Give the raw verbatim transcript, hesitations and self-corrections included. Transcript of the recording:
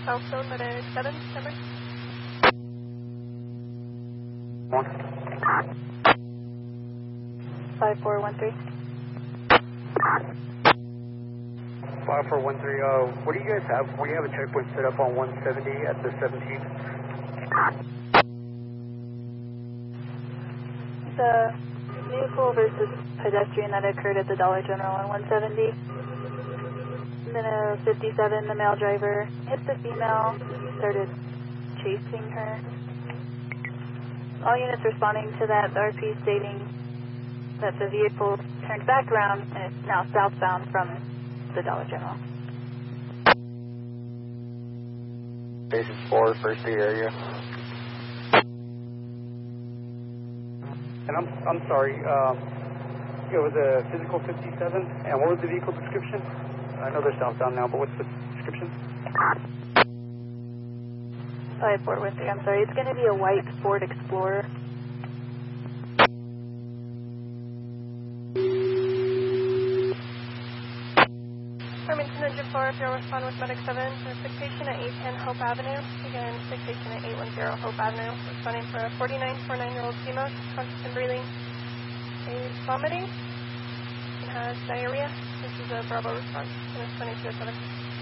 Southzone medic seven, number. One. five four one three. five four one three, uh, what do you guys have? We have a checkpoint set up on one seventy at the seventeenth. The vehicle versus pedestrian that occurred at the Dollar General on one seventy. Minute fifty-seven, the male driver hit the female, started chasing her. All units responding to that, the R P stating that the vehicle turned back around and is now southbound from the Dollar General. Station four, first aid area. And I'm I'm sorry, um, it was a physical fifty-seven, and what was the vehicle description? I know they're southbound now, but what's the description? five four one three, I'm sorry, it's going to be a white Ford Explorer. Farmington Engine four, if you'll respond with Medic seven, for a sick patient at eight ten Hope Avenue. Again, sick patient at eight one zero Hope Avenue, responding for a forty-nine, forty-nine-year-old female, conscious and breathing, is vomiting, and has diarrhea. This is a Bravo response, and it's twenty-two oh seven.